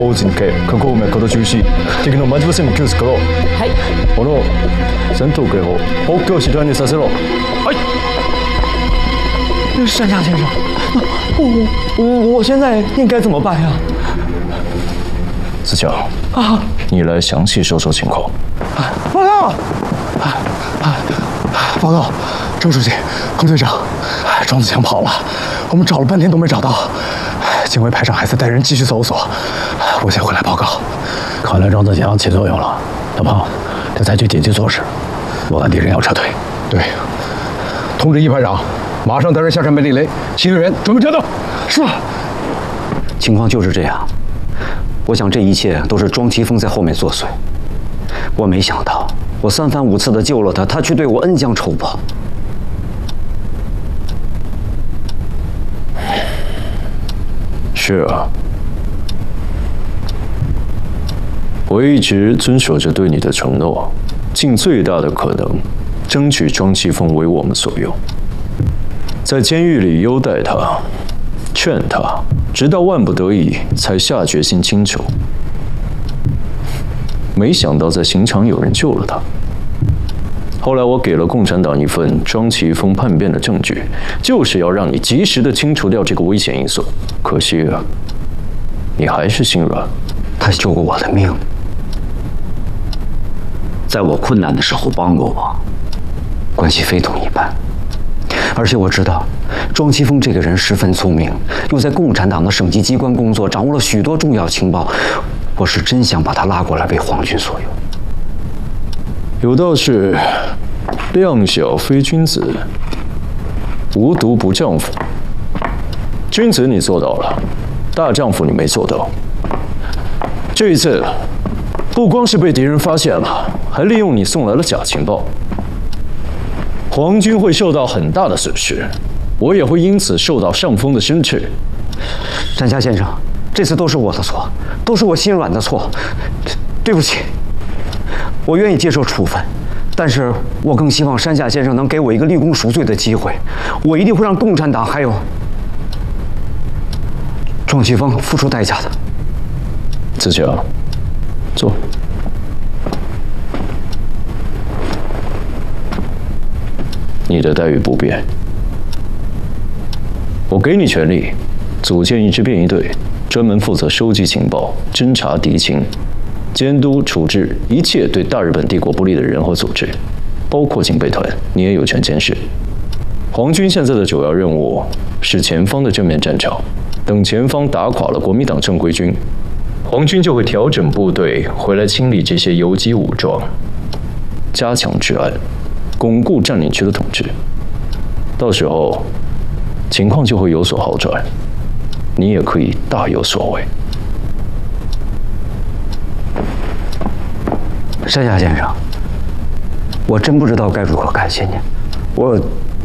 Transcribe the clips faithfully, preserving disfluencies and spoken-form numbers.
大津家加工名こと中止、敵の待ち伏せも気をつけろ。 はい。 この戦闘警報、北京市乱にさせろ。 哎。山下先生，我我我现在应该怎么办呀？ 子强啊， 你来详细说说情况。 啊，报告。啊啊，报告，周书记、彭队长，庄子强跑了，我们找了半天都没找到。 警卫排长还在带人继续搜索，我先回来报告。 看来庄子强起作用了，大胖，得采取紧急措施。我看敌人要撤退。 对，通知一排长，马上带人下山被地雷，其余人准备撤动。 是。 情况就是这样，我想这一切都是庄奇峰在后面作祟。我没想到，我三番五次的救了他，他却对我恩将仇报。 是啊，我一直遵守着对你的承诺，尽最大的可能，争取庄奇峰为我们所用，在监狱里优待他，劝他，直到万不得已才下决心清除。没想到在刑场有人救了他。 后来我给了共产党一份庄奇峰叛变的证据，就是要让你及时的清除掉这个危险因素。可惜啊，你还是心软。 他救过我的命，在我困难的时候帮过我，关系非同一般。而且我知道，庄奇峰这个人十分聪明，又在共产党的省级机关工作，掌握了许多重要情报。我是真想把他拉过来为皇军所用。 有道是，量小非君子，无毒不丈夫。君子你做到了，大丈夫你没做到。这一次，不光是被敌人发现了，还利用你送来了假情报。皇军会受到很大的损失，我也会因此受到上峰的生斥。 山下先生，这次都是我的错，都是我心软的错，对不起。 我愿意接受处分，但是我更希望山下先生能给我一个立功赎罪的机会。我一定会让共产党还有庄奇峰付出代价的。 子强，坐。你的待遇不变，我给你权力，组建一支便衣队，专门负责收集情报、侦察敌情。 监督处置一切对大日本帝国不利的人和组织，包括警备团，你也有权监视。皇军现在的主要任务是前方的正面战场，等前方打垮了国民党正规军，皇军就会调整部队回来清理这些游击武装，加强治安，巩固占领区的统治。到时候，情况就会有所好转，你也可以大有所为。 山下先生，我真不知道该如何感谢您，我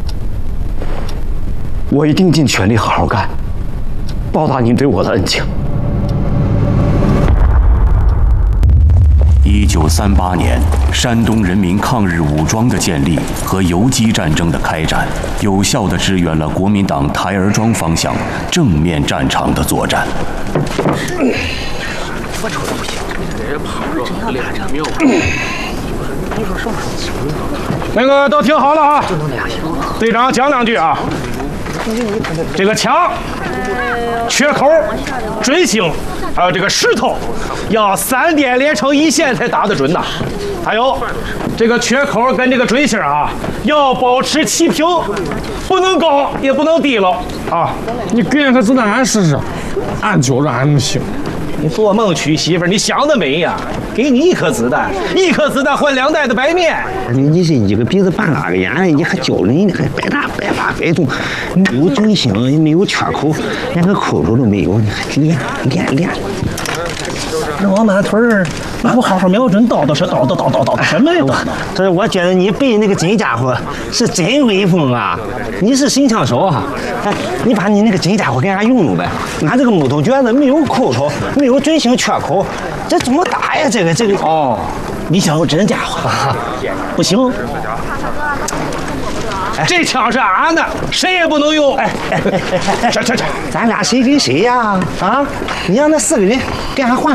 我一定尽全力好好干，报答您对我的恩情。 一九三八年，山东人民抗日武装的建立和游击战争的开展，有效地支援了国民党台儿庄方向正面战场的作战。 我瞅着不行。 那个都听好了啊！队长讲两句啊。这个枪、缺口、准星，还有这个石头，要三点连成一线才打得准呐。还有这个缺口跟这个准星啊，要保持齐平，不能高也不能低了啊。 你给俺颗子弹俺试试，俺觉着俺能行。 你做梦娶媳妇儿，你想得美呀！给你一颗子弹，一颗子弹换两袋的白面。 你你是一个鼻子半拉个眼，你还教人，你还白大白发白动，没有准星，也没有缺口，连个扣子都没有，你还练练练。 那王满屯儿，你不好好瞄准，叨叨是叨叨叨叨叨什么呀？ 这是我觉得你背那个真家伙是真威风啊！你是神枪手啊！哎，你把你那个真家伙给俺用用呗。俺这个木头橛子没有扣头，没有准星缺口，这怎么打呀？这个这个哦，你想要真家伙，不行。这枪是俺的，谁也不能用。哎哎哎哎，去去去， 咱俩谁跟谁呀？啊，你让那四个人给俺换。